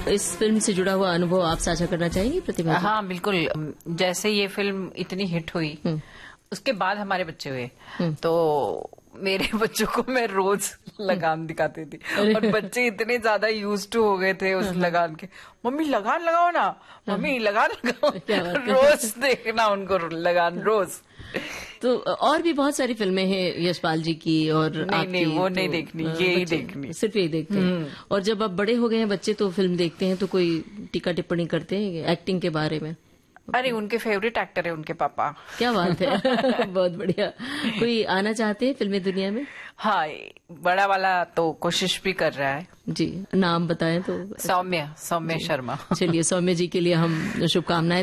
इस फिल्म से जुड़ा हुआ अनुभव आप साझा करना चाहेंगी प्रतिभा जी? हाँ बिल्कुल। जैसे ये फिल्म इतनी हिट हुई, उसके बाद हमारे बच्चे हुए, तो मेरे बच्चों को मैं रोज लगान दिखाती थी और बच्चे इतने ज्यादा यूज टू हो गए थे उस लगान के। मम्मी लगान लगाओ ना, मम्मी लगान लगाओ, रोज देखना उनको लगान रोज। तो और भी बहुत सारी फिल्में हैं यशपाल जी की और आपकी। नहीं वो तो नहीं देखनी, यही देखनी, सिर्फ यही देखते हैं। और जब अब बड़े हो गए हैं बच्चे तो फिल्म देखते हैं तो कोई टीका टिप्पणी करते हैं एक्टिंग के बारे में? अरे उनके फेवरेट एक्टर है उनके पापा। क्या बात है। बहुत बढ़िया। कोई आना चाहते हैं फिल्मी दुनिया में? हाँ, बड़ा वाला तो कोशिश भी कर रहा है जी। नाम बताएं तो? सौम्य शर्मा। चलिए, सौम्य जी के लिए हम शुभकामनाएं